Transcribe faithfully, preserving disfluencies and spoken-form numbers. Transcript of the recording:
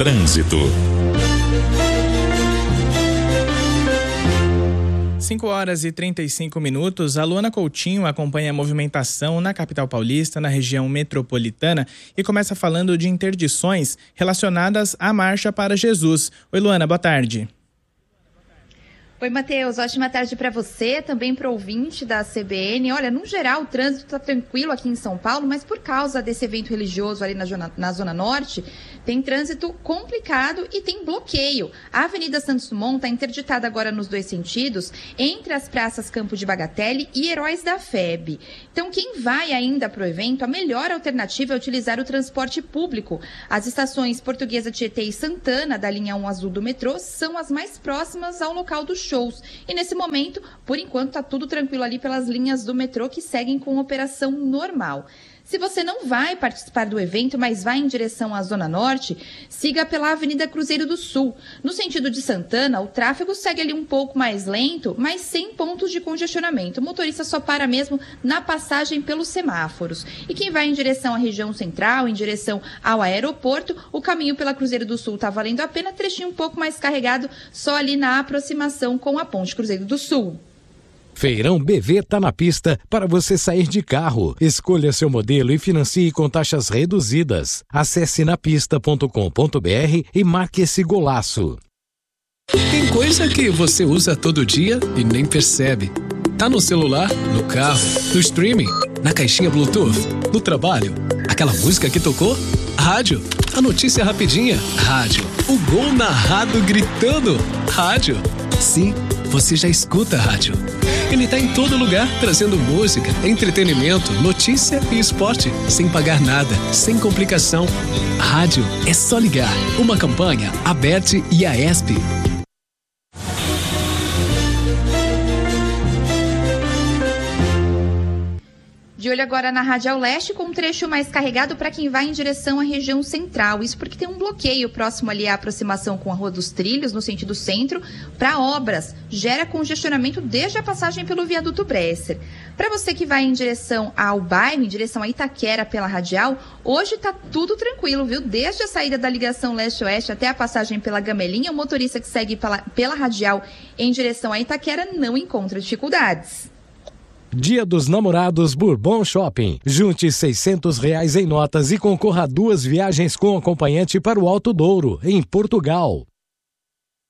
Trânsito. cinco horas e trinta e cinco minutos, a Luana Coutinho acompanha a movimentação na capital paulista, na região metropolitana, e começa falando de interdições relacionadas à Marcha para Jesus. Oi, Luana, boa tarde. Oi, Matheus, ótima tarde para você, também para o ouvinte da C B N. Olha, no geral, o trânsito está tranquilo aqui em São Paulo, mas por causa desse evento religioso ali na zona, na zona norte, tem trânsito complicado e tem bloqueio. A Avenida Santos Dumont está interditada agora nos dois sentidos, entre as praças Campo de Bagatelle e Heróis da F E B. Então, quem vai ainda para o evento, a melhor alternativa é utilizar o transporte público. As estações Portuguesa Tietê e Santana, da linha um azul do metrô, são as mais próximas ao local do show. Shows. E nesse momento, por enquanto, está tudo tranquilo ali pelas linhas do metrô que seguem com operação normal. Se você não vai participar do evento, mas vai em direção à Zona Norte, siga pela Avenida Cruzeiro do Sul. No sentido de Santana, o tráfego segue ali um pouco mais lento, mas sem pontos de congestionamento. O motorista só para mesmo na passagem pelos semáforos. E quem vai em direção à região central, em direção ao aeroporto, o caminho pela Cruzeiro do Sul está valendo a pena, trechinho um pouco mais carregado, só ali na aproximação com a Ponte Cruzeiro do Sul. Feirão B V tá na pista para você sair de carro. Escolha seu modelo e financie com taxas reduzidas. Acesse napista ponto com ponto br e marque esse golaço. Tem coisa que você usa todo dia e nem percebe. Tá no celular, no carro, no streaming, na caixinha Bluetooth, no trabalho. Aquela música que tocou? Rádio. A notícia rapidinha? Rádio. O gol narrado gritando? Rádio. Sim, você já escuta rádio. Ele está em todo lugar, trazendo música, entretenimento, notícia e esporte, sem pagar nada, sem complicação. Rádio é só ligar. Uma campanha, Aberte e a ESP. De olho agora na Radial Leste, com um trecho mais carregado para quem vai em direção à região central. Isso porque tem um bloqueio próximo ali à aproximação com a Rua dos Trilhos, no sentido centro, para obras. Gera congestionamento desde a passagem pelo viaduto Bresser. Para você que vai em direção ao bairro, em direção a Itaquera pela Radial, hoje está tudo tranquilo, viu? Desde a saída da ligação leste-oeste até a passagem pela Gamelinha, o motorista que segue pela, pela Radial em direção a Itaquera não encontra dificuldades. Dia dos Namorados Bourbon Shopping. Junte seiscentos reais em notas e concorra a duas viagens com acompanhante para o Alto Douro, em Portugal.